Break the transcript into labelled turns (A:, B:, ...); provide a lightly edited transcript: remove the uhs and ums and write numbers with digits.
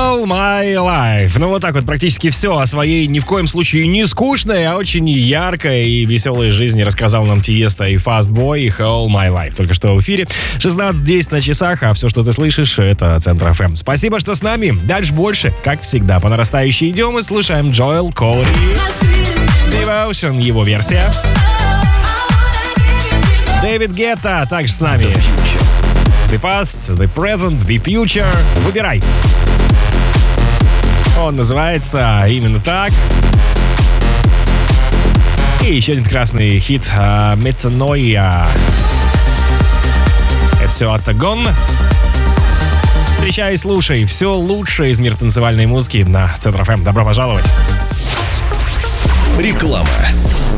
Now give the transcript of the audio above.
A: All My Life. Ну вот так вот практически все о своей ни в коем случае не скучной, а очень яркой и веселой жизни рассказал нам Тиеста и Fastboy, их All My Life. Только что в эфире 16:10 на часах, а все, что ты слышишь, это Центр ФМ. Спасибо, что с нами. Дальше больше, как всегда, по нарастающей идем и слушаем Джоэл Кори. Devotion, его версия. Дэвид Гетта также с нами. The Past, The Present, The Future. Выбирай. Он называется именно так. И еще один прекрасный хит Metanoia. Это все от Гон. Встречай и слушай. Все лучшее из мира танцевальной музыки на Центр ФМ. Добро пожаловать.
B: Реклама.